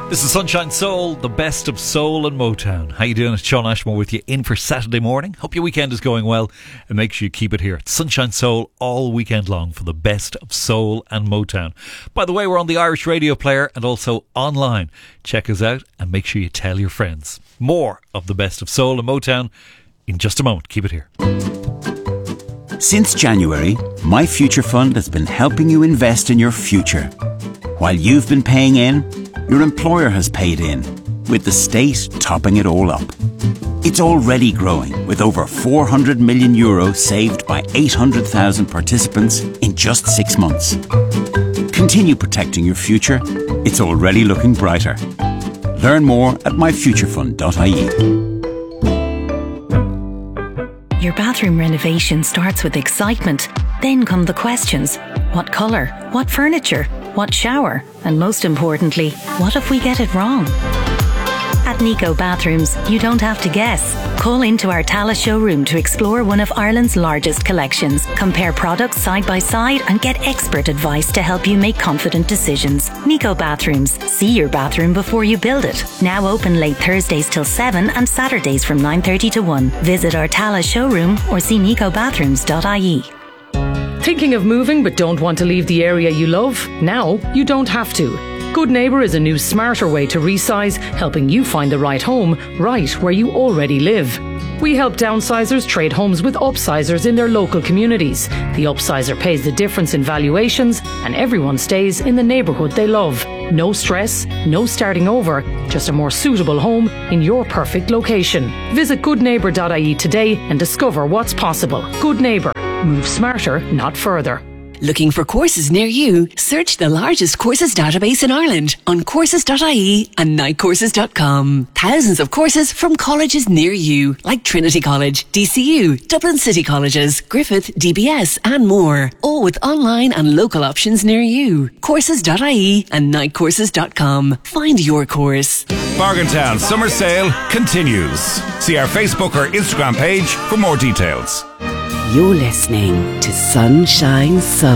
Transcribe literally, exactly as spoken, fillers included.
This is Sunshine Soul, the best of soul and Motown. How you doing? It's Sean Ashmore with you in for Saturday morning. Hope your weekend is going well, and make sure you keep it here. It's Sunshine Soul all weekend long for the best of soul and Motown. By the way, we're on the Irish Radio Player and also online. Check us out and make sure you tell your friends. More of the best of soul and Motown in just a moment. Keep it here. Since January, My Future Fund has been helping you invest in your future. While you've been paying in, your employer has paid in, with the state topping it all up. It's already growing, with over four hundred million euro saved by eight hundred thousand participants in just six months. Continue protecting your future. It's already looking brighter. Learn more at my future fund dot I E. Your bathroom renovation starts with excitement. Then come the questions. What colour? What furniture? What shower? And most importantly, what if we get it wrong? At Nico Bathrooms, you don't have to guess. Call into our Tallaght showroom to explore one of Ireland's largest collections. Compare products side by side and get expert advice to help you make confident decisions. Nico Bathrooms. See your bathroom before you build it. Now open late Thursdays till seven and Saturdays from nine thirty to one. Visit our Tallaght showroom or see nico bathrooms dot I E. Thinking of moving but don't want to leave the area you love? Now you don't have to. Good Neighbour is a new smarter way to resize, helping you find the right home right where you already live. We help downsizers trade homes with upsizers in their local communities. The upsizer pays the difference in valuations and everyone stays in the neighbourhood they love. No stress, no starting over, just a more suitable home in your perfect location. Visit good neighbour dot I E today and discover what's possible. Good Neighbour. Move smarter, not further. Looking for courses near you? Search the largest courses database in Ireland on courses dot I E and night courses dot com. Thousands of courses from colleges near you, like Trinity College, D C U, Dublin City Colleges, Griffith, D B S and more. All with online and local options near you. courses dot I E and night courses dot com. Find your course. Bargaintown Summer Sale continues. See our Facebook or Instagram page for more details. You're listening to Sunshine Soul.